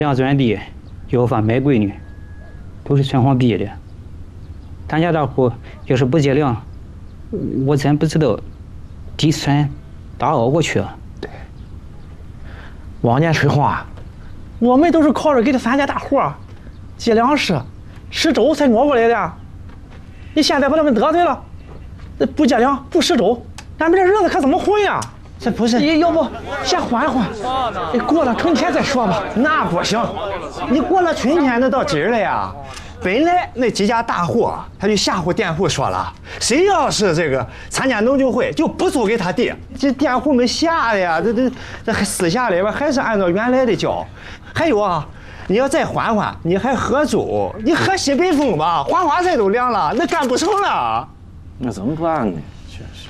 两钻地要饭买闺女，都是村坊逼的。咱家大户要是不结粮，我真不知道地算咋熬过去啊。 对，往年春黄，我们都是靠着给这三家大户结粮食、吃粥才熬过来的。你现在把他们得罪了，不结粮不吃粥，咱们这日子可怎么混呀？ 这不是你要不先缓缓，你过了春天再说吧。 那不行，你过了春天那到今儿了呀。本来那几家大户他就吓唬佃户说了，谁要是这个参加农酒会就不租给他地。这佃户们吓的呀，这私下里边还是按照原来的交。还有啊，你要再缓缓，你还喝粥，你喝西北风吧，黄花菜都凉了，那干不成了。 那怎么办呢？确实。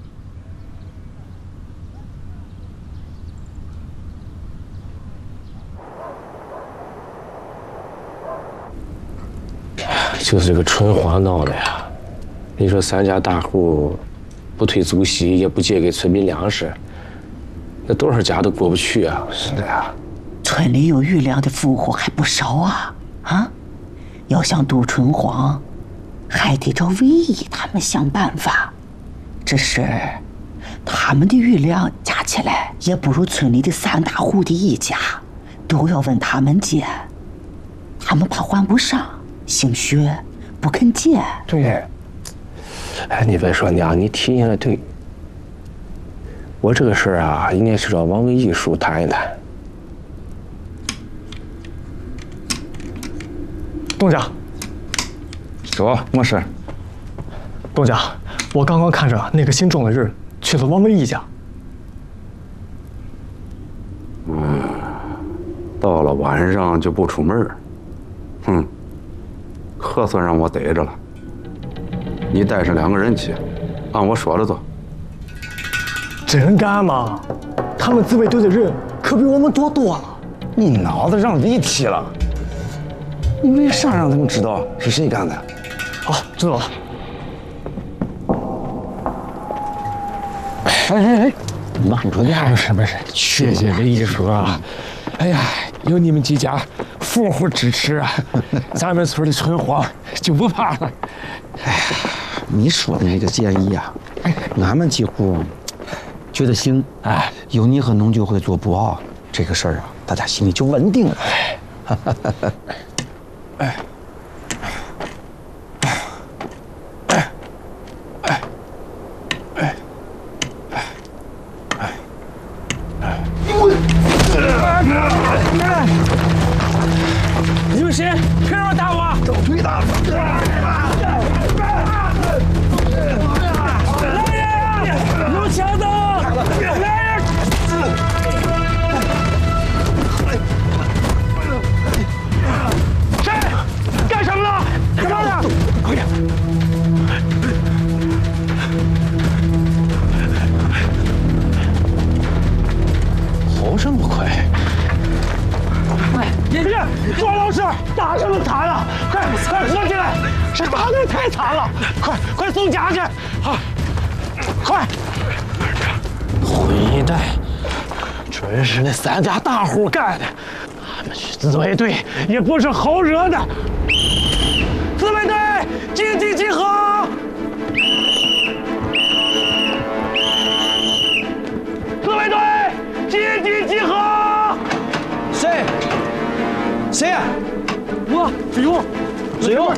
就是这个春黄闹的呀！你说三家大户不退租息，也不借给村民粮食，那多少家都过不去啊！ 是的呀， 村里有余粮的富户还不少啊！啊，要想堵春黄，还得找韦义他们想办法。只是他们的余粮加起来也不如村里的三大户的一家，都要问他们借，他们怕还不上。姓薛不肯借。 对，哎，你别说娘，你提醒的对。我这个事儿啊，应该是找王维义叔谈一谈。 东家， 说，没事。 东家，我刚刚看着那个姓钟的人去了王维义家。 到了晚上就不出门。核算让我逮着了，你带上2个人去，按我说的做。 真干吗？他们自卫队的人可比我们多多了。 你脑子让离题了，你为啥让他们知道是谁干的？ 好，知道了。 哎，慢着点。没事，谢谢韦义叔啊！哎呀，有你们几家富户支持啊，咱们村的春黄就不怕了。 哎呀，你说的那个建议啊，俺们几户觉得行。哎，有你和农酒会做布奥，这个事儿啊，大家心里就稳定了。哎。 你们谁？凭什么打我？ 找腿打死！ 来人！有枪的！来人！谁？干什么了？干嘛呢？快点！ 跑这么快？ 别！庄老师，打什么惨了？快扶起来！这打的太惨了！快送家去！快！ 混蛋！准是那三家大户干的。俺们是自卫队，也不是好惹的。 自卫队集体集合！自卫队集体集合！ 谁？谁呀？ 我志勇， 志勇。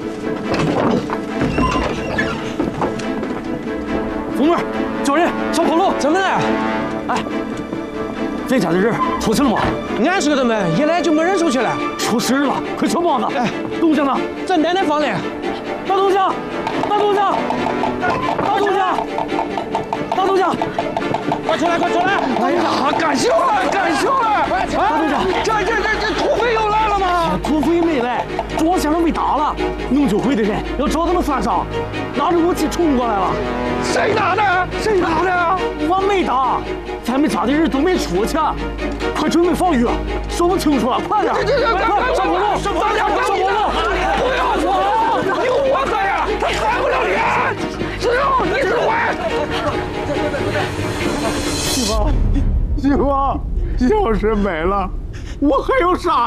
红妹，叫人上跑路，怎么了？哎，咱家的人出去了吗？ 俺说的没，一来就没人出去了。 出事了，快瞧包子！ 哎， 东家呢？ 在奶奶房里。 大东家，大东家，大东家，大东家， 快出来，快出来！ 哎呀，干啥了？干啥了？大东家， 这土匪又来了吗？ 土匪没来，庄先生被打了。农酒会的人要找他们算账，拿着武器冲过来了。 谁打的？谁打的？ 我没打，咱们家的人都没出去。快准备防御，说不清楚了，快点！快上跑路！咱俩上跑路！ 不要跑！有我在呀，他翻不了脸！只有你指挥。 媳妇，要是没了， 我还有啥